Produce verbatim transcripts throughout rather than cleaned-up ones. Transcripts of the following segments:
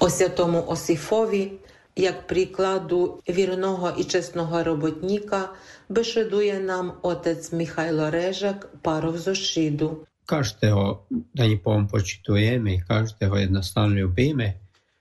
О святому Осифові, як прикладу вірного і чесного роботника, бешедує нам отець Михайло Režak, parov zo Šidu. Každého Daní Pom počitujeme, každého jednostavno ljubíme,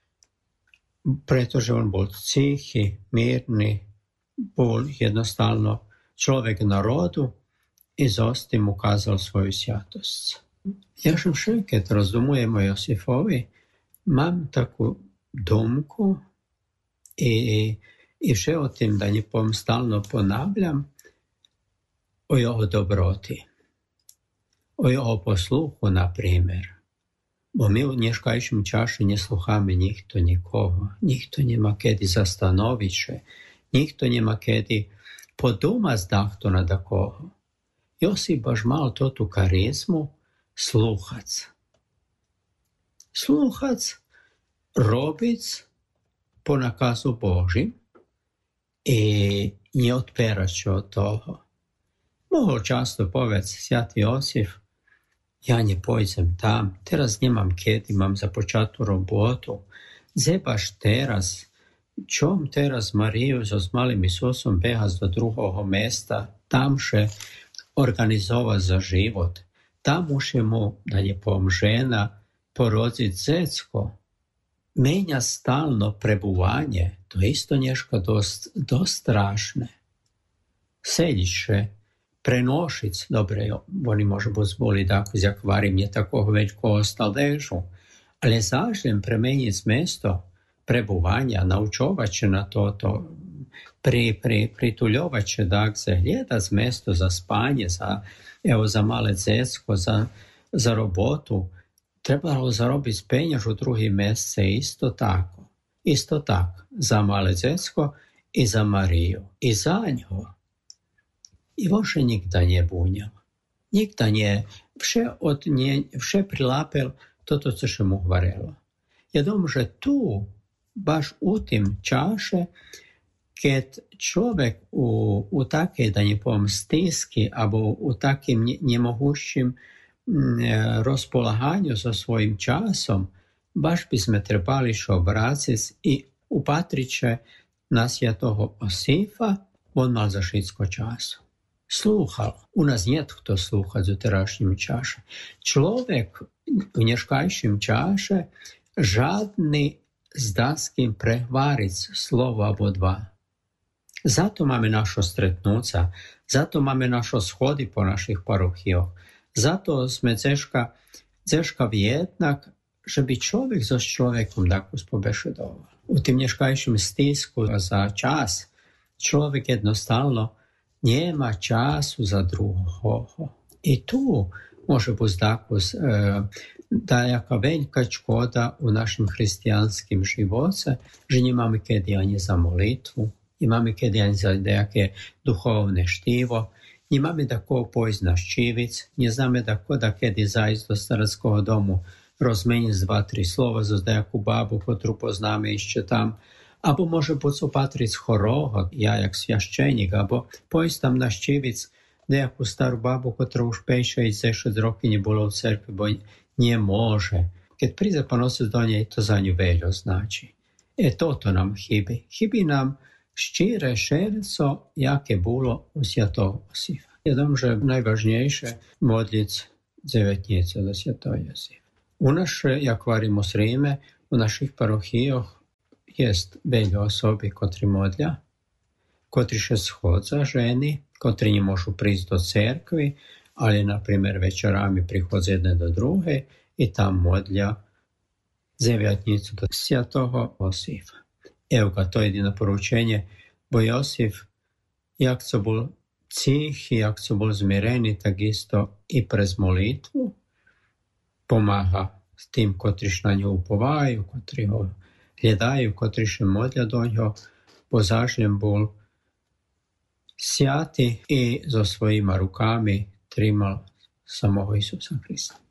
pretože on bol cichy, mirný, bol jednostavno človek narodu i zostim ukázal svoju sjatosť. Ja som še, keď rozumujem o Josifovi, mám takú domku i, i še o tým Daní Pom stalno ponavljam o jeho dobroti. O jeho posluchu, na primjer. Bo mi u dneškajšom čaši ne sluhame nikto nikogo. Nikto nema kedi zastanoviť še. Nikto nema kedi poduma zdahto na dakoho. Josip baš mal to tu karizmu sluhac. Sluhac, robic po nakazu Božim i ne odperač od toho. Mohol často povedať Svätý Josif, ja ne pojdem tam, teraz nemám kedy, mám započatú robotu. Zebaš teraz, čom teraz Mariju so s malým Isusom behať do druhého mesta, tam še organizovať za život. Tam už je mu, da je pom žena, porodziť zecko. Menja stalno prebuvanje, to je isto nešto dosť, dosť strašné. Sediše, prenošic, dobre, oni može boli tako zakvari mje tako veliko ostaležu, ali zažem premeniť mesto prebuvanja, naučovaće na toto, pri, pri, prituljovaće, dakle, gleda mesto za spanje, za, evo, za male dzecko, za, za robotu, trebalo zarobiti penjaž u drugi mjesece, isto tako, isto tako, za male dzecko i za Mariju, i za njo. I voše nikda nie bunjal. Nikda nie, vše od nje, vše prilapel toto, co še mu hvarelo. Ja dom, že tu, baš u tim čaše, keď človek u, u takej, da ne poviem, stiski, abo u takým nemogućim rozpolahanju so svojim časom, baš by sme trebali šo obraciť i upatriće na Svätého Osifa, on mal za všetko času. Slúchal. U nás nie kto slúchať v terašnjem čaše. Človek v dneškajším čaše žádny zdá s kým prehváriť slovo alebo dva. Zato máme našo stretnúca, zato máme našo schody po našich parochioch. Zato sme ceška, ceška jednak, že by človek so človekom takú spobešedoval. U tým dneškajším stisku za čas človek jednostavno nema času za drugoho. I tu može biti tako da je jaka velika škoda u našim hristijanskim živoce, že nemamo kedy ani za molitvu, nemamo kedy ani za nejaké duchovné štivo, nemáme da ko pojsť na ščivic, ne zname da ko da kedy zajsť do starackého domu, rozmeniť dva, tri slova za nejakú babu, ktorú poznáme ešte tam, abo može buď opatriť z chorého, ja jak sviaščeník, abo pojsť tam na ščivic nejakú starú babu, ktorá už päťdesiat šesť roky nebola v cerkvi, bo nemôže. Keď príde ponosec do nej, to za ňu veľa značí. E toto nám chybí. Chybí nám ščíre šerco, jaké bolo u Svätého Osifa. Ja dom, že najvažnejšie modliť devätnicu do Svätého Josifa. U nás, jak varimo s Ríme, u našich parochijoch jest veľa osoby, kotri modlia, kotri še schodza ženy, kotri ne môžu prísť do cerkvi, ale napríklad večerami prichodzi jedne do druhej i tam modlia devätnicu do Svätého Osifa. Evo ga, to je jedino poručenje, bo Josif, jak co bol cichy, jak co bol zmirený, tak isto i prez molitvu pomáha s tým, kotriž na ňu upovajú, kotri ho hľadajú, kotri še modlia do ňo, bo zažljem bol sviaty i so svojima rukami trimal samého Isusa Krista.